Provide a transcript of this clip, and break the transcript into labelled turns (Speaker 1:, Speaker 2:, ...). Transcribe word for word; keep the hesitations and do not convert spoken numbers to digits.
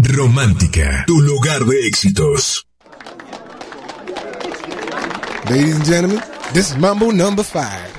Speaker 1: Romántica, tu lugar de éxitos.
Speaker 2: Ladies and gentlemen, this is Mambo number five.